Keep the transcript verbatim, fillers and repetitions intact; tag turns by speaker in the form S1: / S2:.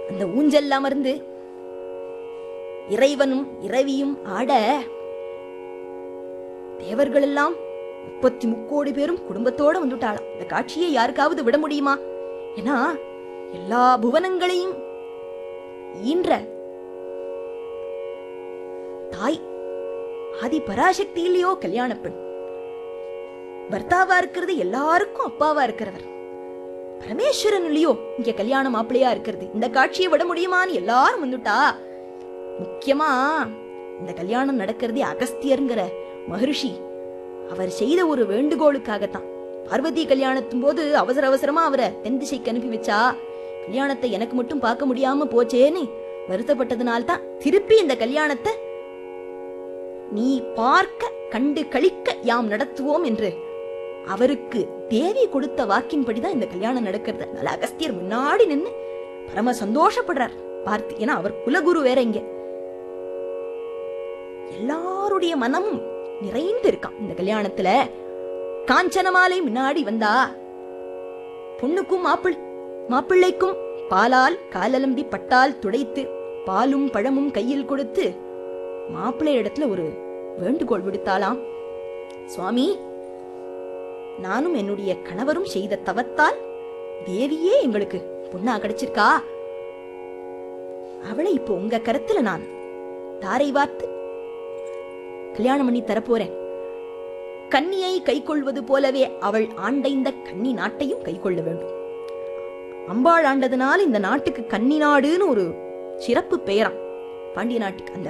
S1: அந்த ஊஞ்சல் அமர்ந்து இறைவனும் இரவியும் ஆட தேவர்கள் எல்லாம் முப்பத்தி முக்கோடி பேரும் குடும்பத்தோட வந்துட்டாளாம். இந்த காட்சியை யாருக்காவது விட முடியுமா? ஏன்னா எல்லா புவனங்களையும் ஈன்ற தாய் ஆதி பராசக்தி இல்லையோ கல்யாண பெண். பர்த்தாவா இருக்கிறது எல்லாருக்கும் அப்பாவா இருக்கிறவர் பரமேஸ்வரன் இல்லையோ இங்க கல்யாண மாப்பிள்ளையா இருக்கிறது. இந்த காட்சியை விட முடியுமான்னு எல்லாரும் வந்துட்டா. முக்கியமா இந்த கல்யாணம் நடக்கிறதே அகஸ்தியர்ங்கிற மகரிஷி அவர் செய்த ஒரு வேண்டுகோளுக்காகத்தான். பார்வதி கல்யாணத்தும் போது அவசர அவசரமா அவரை தென் திசைக்கு அனுப்பி வச்சா, கல்யாணத்தை எனக்கு மட்டும் பார்க்க முடியாம போச்சேன்னு வருத்தப்பட்டதுனால்தான் திருப்பி இந்த கல்யாணத்தை நீ பார்க்க கண்டு கழிக்க யாம் நடத்துவோம் என்று அவருக்கு தேவி கொடுத்த வாக்கின்படிதான் இந்த கல்யாணம் நடக்கிறது. அதனால அகஸ்தியர் முன்னாடி நின்று பரம சந்தோஷப்படுறார் பார்த்து. ஏன்னா அவர் குலகுரு வேற. இங்க எல்லாருடைய மனமும் நிறைந்து இருக்கான் இந்த கல்யாணத்துல. காஞ்சனமாலை முன்னாடி வந்தா பொண்ணுக்கும் மாப்பிள் மாப்பிள்ளைக்கும் பாலால் காலலம்பி பட்டால் துடைத்து பாலும் பழமும் கையில் கொடுத்து மாப்பிள்ளை இடத்துல ஒரு வேண்டுகோள் விடுத்தாளாம். சுவாமி, நானும் என்னுடைய கணவரும் செய்த தவத்தால் தேவியே எங்களுக்கு பொண்ணா கிடைச்சிருக்கா. அவளை இப்போ உங்க கருத்துல நான் தாரை வார்த்து கல்யாணம் பண்ணி தரப்போறேன். கன்னியை கை கொள்வது போலவே அவள் ஆண்டைந்த கன்னி நாட்டையும் கை கொள்ள வேண்டும். அம்பாள் ஆண்டதுனால இந்த நாட்டுக்கு கன்னி நாடுன்னு ஒரு சிறப்பு பெயராம் பாண்டிய நாட்டுக்கு. அந்த